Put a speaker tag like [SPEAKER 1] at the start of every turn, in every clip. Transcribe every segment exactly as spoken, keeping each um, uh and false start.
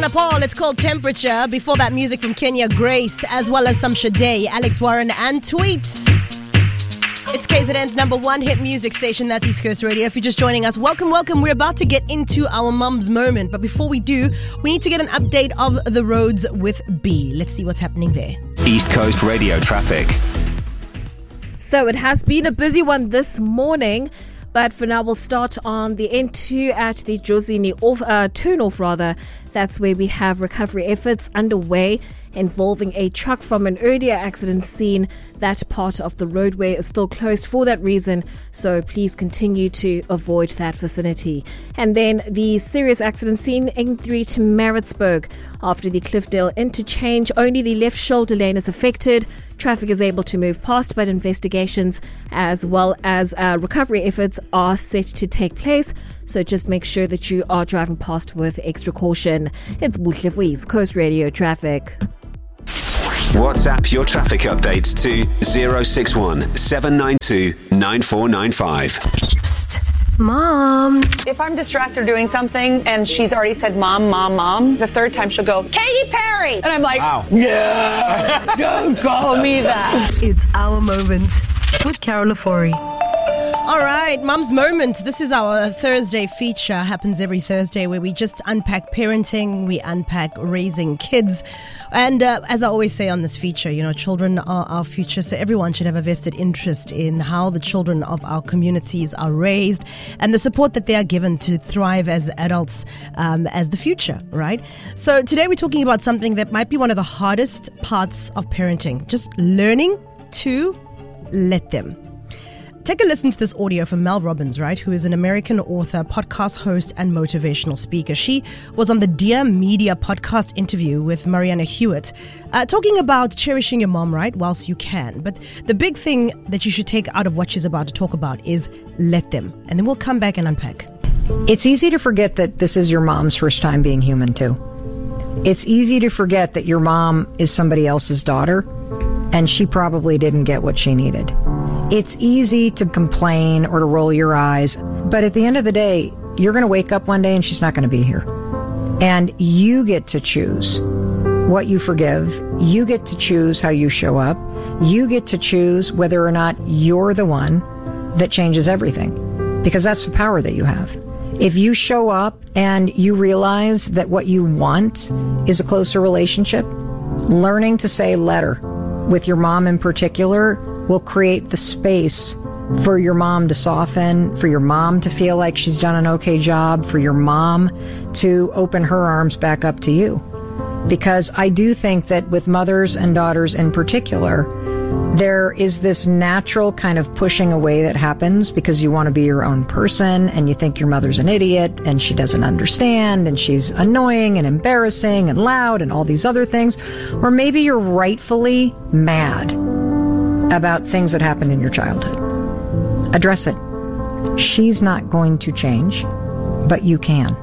[SPEAKER 1] Sean Paul, it's called Temperature. Before that, music from Kenya Grace, as well as some Sade, Alex Warren, and Tweet. It's K Z N's number one hit music station, that's East Coast Radio. If you're just joining us, welcome, welcome. We're about to get into our mum's moment. But before we do, we need to get an update of the roads with B. Let's see what's happening there.
[SPEAKER 2] East Coast Radio traffic.
[SPEAKER 3] So it has been a busy one this morning. But for now, we'll start on the N two at the Jozini off, uh, turn-off, rather. That's where we have recovery efforts underway involving a truck from an earlier accident scene. That part of the roadway is still closed for that reason, so please continue to avoid that vicinity. And then the serious accident scene, N three to Maritzburg. After the Cliffdale interchange, only the left shoulder lane is affected. Traffic is able to move past, but investigations as well as uh, recovery efforts are set to take place. So just make sure that you are driving past with extra caution. It's Buhle for East Coast Radio traffic.
[SPEAKER 2] WhatsApp your traffic updates to zero six one seven nine two nine four nine five.
[SPEAKER 1] Psst. Moms.
[SPEAKER 4] If I'm distracted doing something and she's already said mom, mom, mom, the third time she'll go, Katy Perry! And I'm like, wow. Yeah, don't call me that.
[SPEAKER 1] It's our moment with Carol Lafori. All right, Mum's Moment. This is our Thursday feature. Happens every Thursday where we just unpack parenting, we unpack raising kids. And uh, as I always say on this feature, you know, children are our future. So everyone should have a vested interest in how the children of our communities are raised and the support that they are given to thrive as adults um, as the future, right? So today we're talking about something that might be one of the hardest parts of parenting, just learning to let them. Take a listen to this audio from Mel Robbins, right, who is an American author, podcast host, and motivational speaker. She was on the Dear Media podcast interview with Mariana Hewitt, uh, talking about cherishing your mom, right, whilst you can. But the big thing that you should take out of what she's about to talk about is let them. And then we'll come back and unpack.
[SPEAKER 5] It's easy to forget that this is your mom's first time being human, too. It's easy to forget that your mom is somebody else's daughter, and she probably didn't get what she needed. It's easy to complain or to roll your eyes, but at the end of the day, you're going to wake up one day and she's not going to be here. And you get to choose what you forgive. You get to choose how you show up. You get to choose whether or not you're the one that changes everything, because that's the power that you have. If you show up and you realize that what you want is a closer relationship, learning to say letter with your mom in particular will create the space for your mom to soften, for your mom to feel like she's done an okay job, for your mom to open her arms back up to you. Because I do think that with mothers and daughters in particular, there is this natural kind of pushing away that happens because you want to be your own person and you think your mother's an idiot and she doesn't understand and she's annoying and embarrassing and loud and all these other things. Or maybe you're rightfully mad about things that happened in your childhood. Address it. She's not going to change, but you can,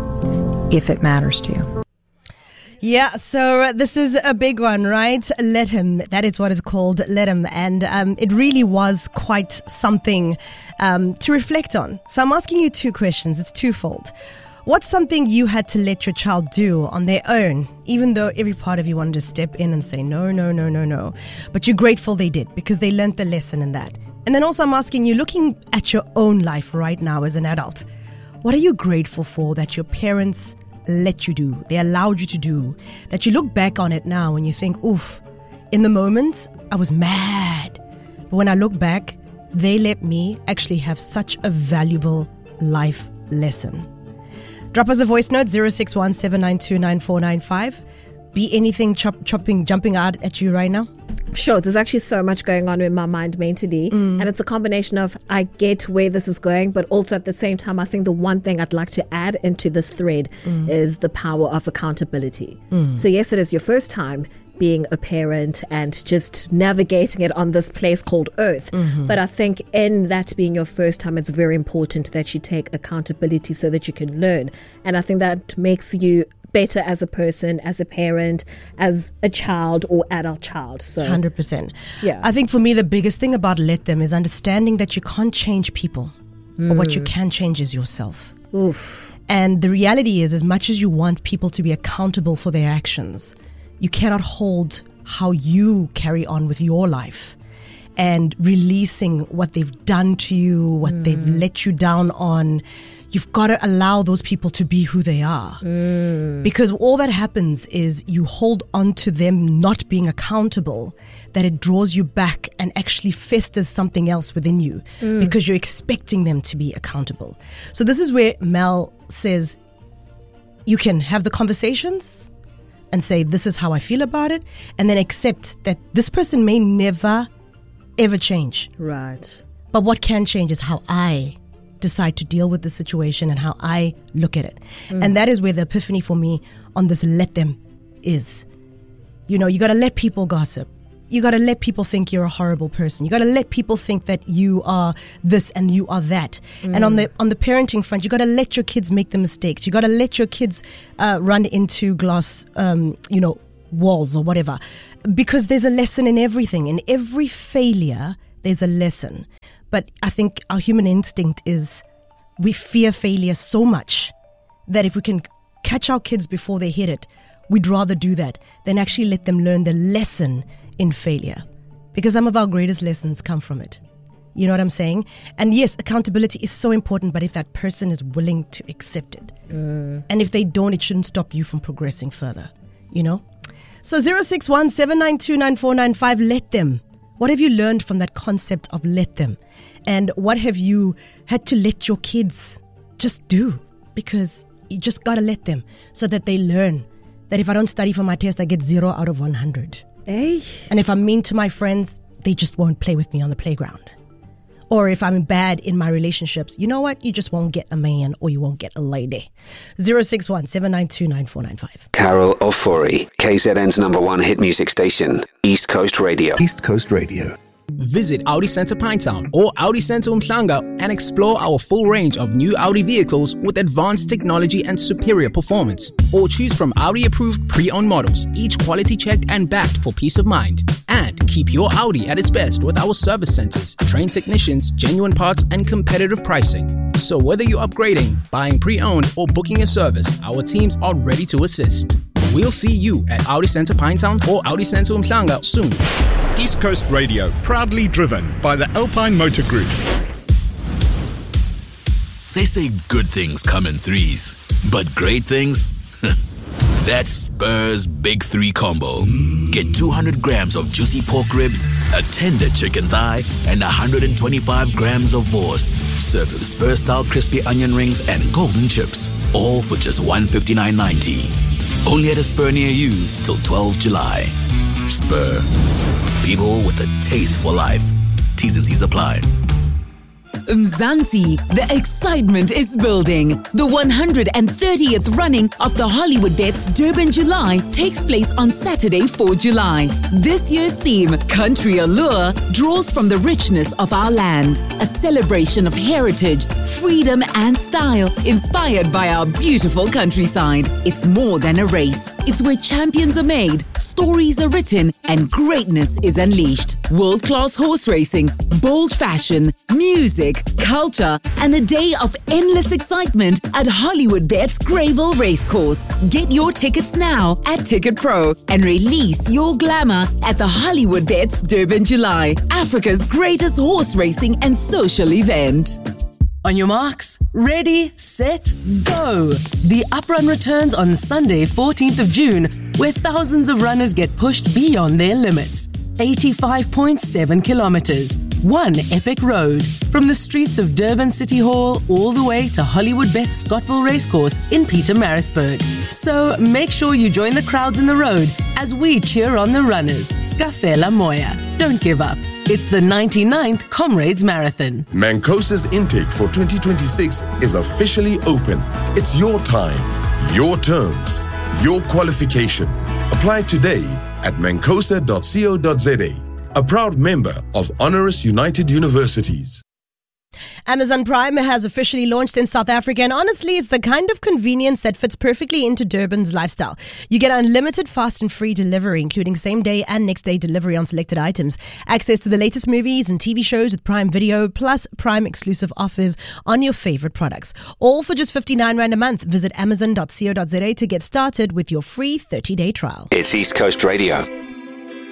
[SPEAKER 5] if it matters to you.
[SPEAKER 1] Yeah, so this is a big one, right? Let him. That is what is called Let Him. And um, it really was quite something um, to reflect on. So I'm asking you two questions. It's twofold. What's something you had to let your child do on their own, even though every part of you wanted to step in and say, no, no, no, no, no. But you're grateful they did because they learned the lesson in that. And then also I'm asking you, looking at your own life right now as an adult, what are you grateful for that your parents let you do, they allowed you to do, that you look back on it now and you think, oof, in the moment, I was mad. But when I look back, they let me actually have such a valuable life lesson. Drop us a voice note, zero six one seven nine two nine four nine five. Be anything chop, chopping, jumping out at you right now?
[SPEAKER 3] Sure, there's actually so much going on in my mind mentally, mm. and it's a combination of I get where this is going, but also at the same time, I think the one thing I'd like to add into this thread mm. is the power of accountability. Mm. So yes, it is your first time being a parent and just navigating it on this place called Earth. Mm-hmm. But I think in that being your first time, it's very important that you take accountability so that you can learn. And I think that makes you better as a person, as a parent, as a child or adult child. So
[SPEAKER 1] one hundred percent.
[SPEAKER 3] Yeah.
[SPEAKER 1] I think for me, the biggest thing about Let Them is understanding that you can't change people, mm. but what you can change is yourself.
[SPEAKER 3] Oof.
[SPEAKER 1] And the reality is, as much as you want people to be accountable for their actions, you cannot hold how you carry on with your life and releasing what they've done to you, what mm. they've let you down on. You've got to allow those people to be who they are. Mm. Because all that happens is you hold on to them not being accountable, that it draws you back and actually festers something else within you mm. because you're expecting them to be accountable. So this is where Mel says you can have the conversations and say, this is how I feel about it, and then accept that this person may never, ever change.
[SPEAKER 3] Right.
[SPEAKER 1] But what can change is how I decide to deal with the situation and how I look at it. Mm. And that is where the epiphany for me on this let them is. You know, you got to let people gossip. You got to let people think you're a horrible person. You got to let people think that you are this and you are that. Mm. And on the on the parenting front, you got to let your kids make the mistakes. You got to let your kids uh, run into glass, um, you know, walls or whatever. Because there's a lesson in everything. In every failure, there's a lesson. But I think our human instinct is we fear failure so much that if we can catch our kids before they hit it, we'd rather do that than actually let them learn the lesson in failure. Because some of our greatest lessons come from it. You know what I'm saying? And yes, accountability is so important, but if that person is willing to accept it, mm. and if they don't, it shouldn't stop you from progressing further, you know? So zero six one, seven nine two, nine four nine five, let them. What have you learned from that concept of let them? And what have you had to let your kids just do? Because you just got to let them so that they learn that if I don't study for my test, I get zero out of one hundred.
[SPEAKER 3] Hey.
[SPEAKER 1] And if I'm mean to my friends, they just won't play with me on the playground. Or if I'm bad in my relationships, you know what? You just won't get a man or you won't get a lady. zero six one, seven nine two, nine four nine five.
[SPEAKER 2] Carol Ofori, K Z N's number one hit music station, East Coast Radio.
[SPEAKER 6] East Coast Radio.
[SPEAKER 7] Visit Audi Centre Pinetown or Audi Centre Umhlanga and explore our full range of new Audi vehicles with advanced technology and superior performance. Or choose from Audi-approved pre-owned models, each quality checked and backed for peace of mind. And keep your Audi at its best with our service centres, trained technicians, genuine parts and competitive pricing. So whether you're upgrading, buying pre-owned or booking a service, our teams are ready to assist. We'll see you at Audi Centre Pinetown or Audi Centre Umhlanga soon.
[SPEAKER 6] East Coast Radio, proudly driven by the Alpine Motor Group.
[SPEAKER 8] They say good things come in threes, but great things? That's Spur's Big Three Combo. Get two hundred grams of juicy pork ribs, a tender chicken thigh, and one hundred twenty-five grams of Wors. Served with Spur-style crispy onion rings and golden chips. All for just one hundred fifty-nine ninety. Only at a Spur near you till twelfth of July. Spur. People with a taste for life. T's and C's apply.
[SPEAKER 9] Mzansi, the excitement is building. The one hundred thirtieth running of the Hollywood Bets Durban July takes place on Saturday, fourth of July. This year's theme, Country Allure, draws from the richness of our land. A celebration of heritage, freedom and style, inspired by our beautiful countryside. It's more than a race. It's where champions are made, stories are written, and greatness is unleashed. World-class horse racing, bold fashion, music, culture, and a day of endless excitement at Hollywood Bets Greyville Racecourse. Get your tickets now at Ticket Pro and release your glamour at the Hollywood Bets Durban July, Africa's greatest horse racing and social event.
[SPEAKER 10] On your marks, ready, set, go. The Uprun returns on Sunday, fourteenth of June, where thousands of runners get pushed beyond their limits. eighty-five point seven kilometers, one epic road, from the streets of Durban City Hall all the way to Hollywood Bets Scottville Racecourse in Pietermaritzburg. So make sure you join the crowds in the road as we cheer on the runners. Scafela Moya. Don't give up. It's the ninety-ninth Comrades Marathon.
[SPEAKER 11] Mancosa's intake for twenty twenty-six is officially open. It's your time, your terms, your qualification. Apply today at mancosa dot co dot za, a proud member of Honoris United Universities.
[SPEAKER 1] Amazon Prime has officially launched in South Africa, and honestly, it's the kind of convenience that fits perfectly into Durban's lifestyle. You get unlimited fast and free delivery, including same-day and next-day delivery on selected items, access to the latest movies and T V shows with Prime Video, plus Prime exclusive offers on your favorite products. All for just fifty-nine rand a month. Visit amazon dot co dot za to get started with your free thirty-day trial.
[SPEAKER 2] It's East Coast Radio.